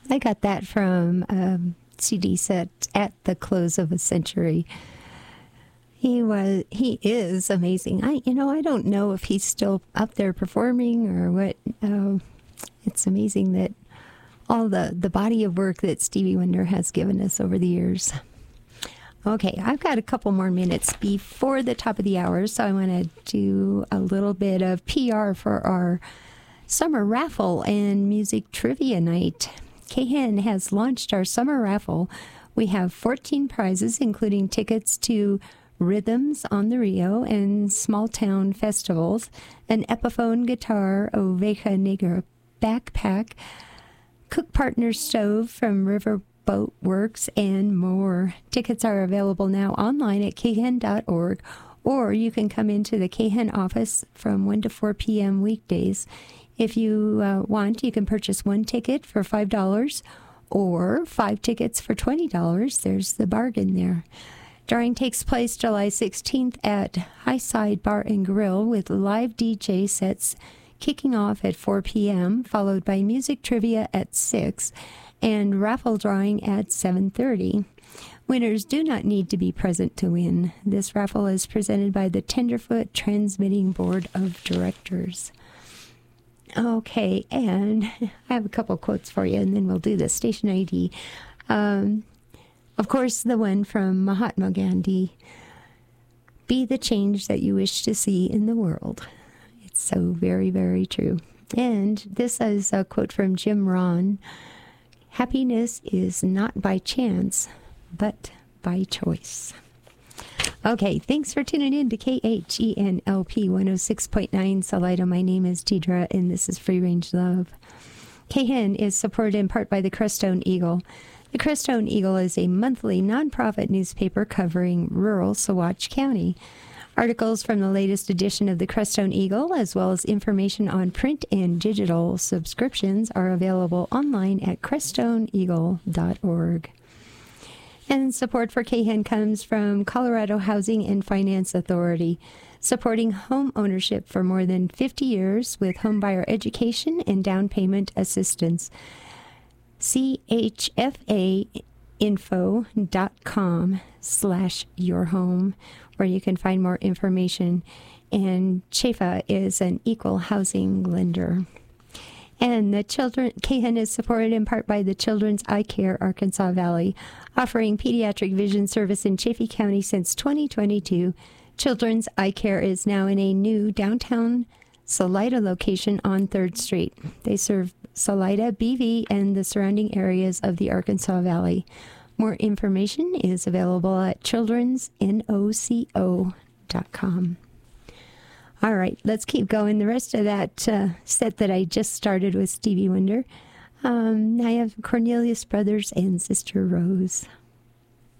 I got that from CD set at the close of a century. He is amazing. I don't know if he's still up there performing or what. It's amazing that all the body of work that Stevie Wonder has given us over the years. Okay, I've got a couple more minutes before the top of the hour, so I want to do a little bit of PR for our summer raffle and music trivia night. KHEN has launched our summer raffle. We have 14 prizes, including tickets to Rhythms on the Rio and Small Town Festivals, an Epiphone guitar, Oveja Negra backpack, Cook Partners stove from Riverboat Works, and more. Tickets are available now online at khen.org, or you can come into the KHEN office from 1 to 4 p.m. weekdays. If you want, you can purchase one ticket for $5 or 5 tickets for $20. There's the bargain there. Drawing takes place July 16th at Highside Bar and Grill with live DJ sets kicking off at 4 p.m., followed by music trivia at 6 and raffle drawing at 7:30. Winners do not need to be present to win. This raffle is presented by the Tenderfoot Transmitting Board of Directors. Okay, and I have a couple quotes for you, and then we'll do the station ID. Of course, the one from Mahatma Gandhi, "Be the change that you wish to see in the world." It's so very, very true. And this is a quote from Jim Rohn: "Happiness is not by chance, but by choice." Okay, thanks for tuning in to KHENLP 106.9 Salida. My name is Deidre, and this is Free Range Love. KHEN is supported in part by the Crestone Eagle. The Crestone Eagle is a monthly nonprofit newspaper covering rural Saguache County. Articles from the latest edition of the Crestone Eagle, as well as information on print and digital subscriptions, are available online at crestoneeagle.org. And support for KHEN comes from Colorado Housing and Finance Authority, supporting home ownership for more than 50 years with homebuyer education and down payment assistance. chfainfo.com/yourhome, where you can find more information. And CHFA is an equal housing lender. And the KHEN is supported in part by the Children's Eye Care Arkansas Valley, offering pediatric vision service in Chaffee County since 2022. Children's Eye Care is now in a new downtown Salida location on 3rd Street. They serve Salida, BV, and the surrounding areas of the Arkansas Valley. More information is available at childrensnoco.com. All right, let's keep going. The rest of that set that I just started with Stevie Wonder. I have Cornelius Brothers and Sister Rose.